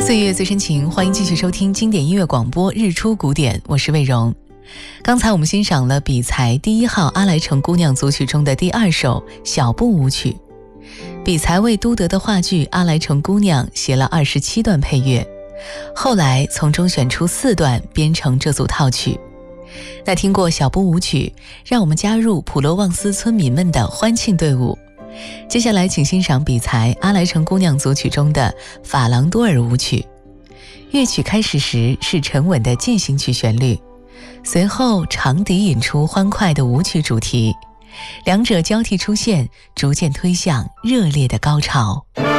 岁月最深情，欢迎继续收听经典音乐广播日出古典，我是魏荣。刚才我们欣赏了比才第1号阿莱城姑娘组曲中的第2首小步舞曲。比才为都德的话剧《阿莱城姑娘》写了27段配乐，后来从中选出4段编成这组套曲。那听过小步舞曲，让我们加入普罗旺斯村民们的欢庆队伍。接下来请欣赏比才阿莱城姑娘组曲中的法朗多尔舞曲。乐曲开始时是沉稳的进行曲旋律，随后长笛引出欢快的舞曲主题，两者交替出现，逐渐推向热烈的高潮。